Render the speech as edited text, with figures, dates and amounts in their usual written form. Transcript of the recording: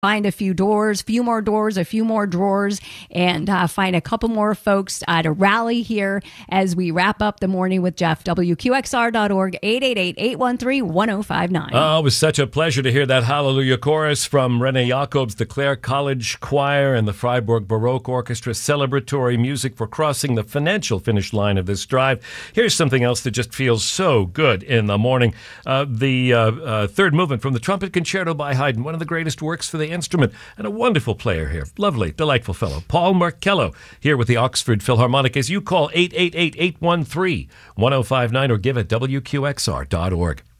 find a few doors, few more doors, a few more drawers, and find a couple more folks to rally here as we wrap up the morning with Jeff. WQXR.org, 888-813-1059. Oh, it was such a pleasure to hear that Hallelujah chorus from Rene Jacobs, the Clare College Choir, and the Freiburg Baroque Orchestra. Celebratory music for crossing the financial finish line of this drive. Here's something else that just feels so good in the morning. The third movement from the Trumpet Concerto by Haydn, one of the greatest works for the instrument, and a wonderful player here. Lovely, delightful fellow. Paul Markello here with the Oxford Philharmonic as you call 888-813-1059 or give at WQXR.org.